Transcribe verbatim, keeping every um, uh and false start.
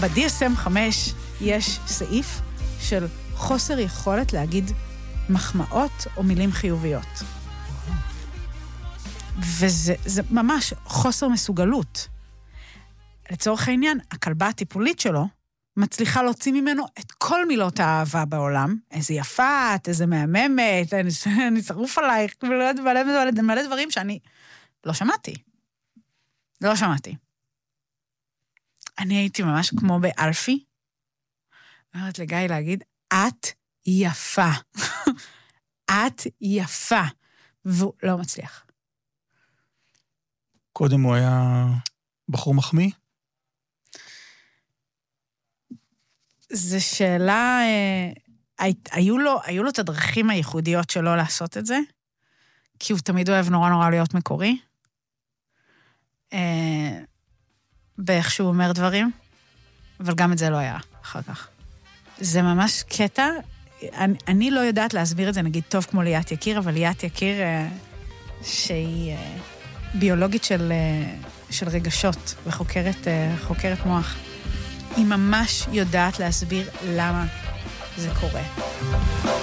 ב-די אס אם חמש יש סעיף של חוסר יכולת להגיד מחמאות או מילים חיוביות. וזה זה ממש חוסר מסוגלות. לצורך העניין, הכלבה הטיפולית שלו מצליחה להוציא ממנו את כל מילות האהבה בעולם. איזה יפת, איזה מהממת, אני, אני שרוף עלייך, מלא, מלא, מלא, מלא דברים שאני לא שמעתי. לא שמעתי. אני הייתי ממש כמו באלפי, אומרת לגיא להגיד, את יפה. את יפה. והוא לא מצליח. קודם הוא היה בחור מחמיא? זו שאלה, אה, היו לו, היו לו את הדרכים הייחודיות שלו לעשות את זה, כי הוא תמיד אוהב נורא נורא להיות מקורי, אה, באיך שהוא אומר דברים, אבל גם את זה לא היה אחר כך. זה ממש קטע, אני, אני לא יודעת להסביר את זה, נגיד טוב כמו ליאת יקיר, אבל ליאת יקיר אה, שהיא אה, ביולוגית של, אה, של רגשות, וחוקרת אה, חוקרת מוח. היא ממש יודעת להסביר למה זה קורה.